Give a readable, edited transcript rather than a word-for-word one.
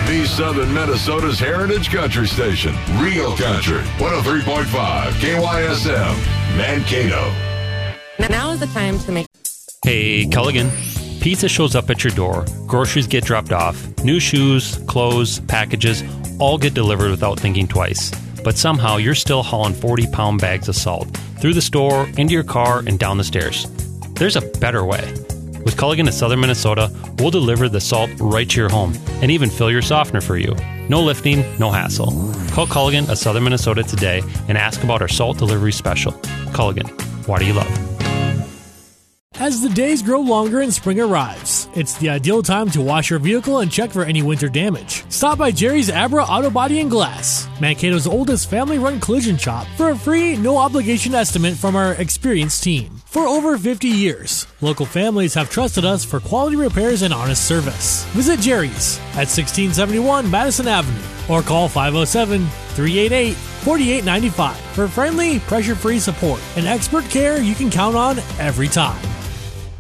The Southern Minnesota's Heritage Country Station. Real Country. 103.5 KYSM. Mankato. Now is the time to make... Hey, Culligan. Pizza shows up at your door. Groceries get dropped off. New shoes, clothes, packages all get delivered without thinking twice. But somehow you're still hauling 40-pound bags of salt through the store, into your car, and down the stairs. There's a better way. With Culligan of Southern Minnesota, we'll deliver the salt right to your home and even fill your softener for you. No lifting, no hassle. Call Culligan of Southern Minnesota today and ask about our salt delivery special. Culligan, what do you love? As the days grow longer and spring arrives, it's the ideal time to wash your vehicle and check for any winter damage. Stop by Jerry's Abra Auto Body and Glass, Mankato's oldest family-run collision shop, for a free, no-obligation estimate from our experienced team. For over 50 years, local families have trusted us for quality repairs and honest service. Visit Jerry's at 1671 Madison Avenue or call 507-388-4895 for friendly, pressure-free support and expert care you can count on every time.